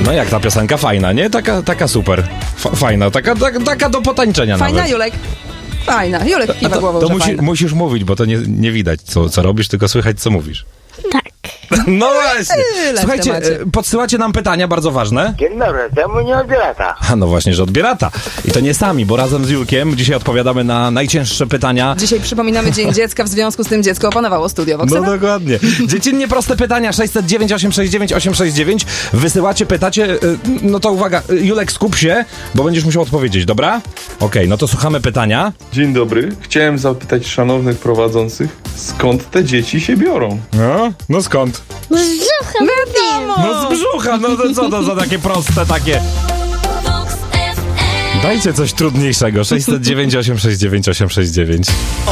No jak ta piosenka? Fajna, nie? Taka super. Fajna, taka do potańczenia Fajna, nawet. Julek? Fajna. Julek kiwa głową, To że fajna. musisz mówić, bo to nie widać, co robisz, tylko słychać, co mówisz. Tak. No właśnie. Tyle w Słuchajcie, temacie. podsyłacie nam pytania bardzo ważne. Dzień dobry, temu nie odbiera. A no właśnie, że odbierata. I to nie sami, bo razem z Julkiem dzisiaj odpowiadamy na najcięższe pytania. Dzisiaj przypominamy Dzień Dziecka, w związku z tym dziecko opanowało studio Voxa. No dokładnie. Dziecinnie proste pytania 609 869 869. Wysyłacie, pytacie. No to uwaga, Julek, skup się, bo będziesz musiał odpowiedzieć, dobra? Okej, no to słuchamy pytania. Dzień dobry. Chciałem zapytać szanownych prowadzących, skąd te dzieci się biorą? No skąd? Z brzucha Wiadomo! No z brzucha, no to co to za takie proste, takie... Dajcie coś trudniejszego. 609 869 869.